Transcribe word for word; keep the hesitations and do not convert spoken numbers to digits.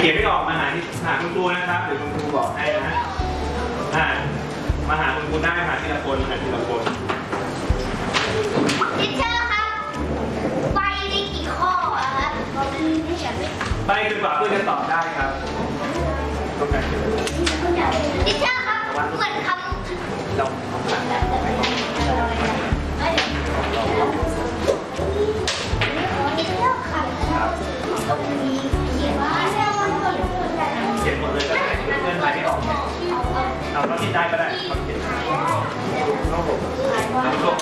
เขียนไม่ออกมาหาที่หาคุณครูนะครับเดี๋ยวคุณครูบอกให้นะอ่ามาหาคุณครูได้มาหาทีละคนมาหาทีละคนทิชเชอร์ครับใบมีกี่ข้ออะครับใบจนกว่าเพื่อนจะตอบได้ครับตรงไหนทิชเชอร์ครับเหมือนคำลองลองถามได้ไหมทิชเชอร์ครับตรงนี้เขียนว่าเขียนหมดเลยก็ได้เพื่อนถ่ายไม่ออกเอาเราคิดได้ก็ได้เราเขียนเอาผมเอาผม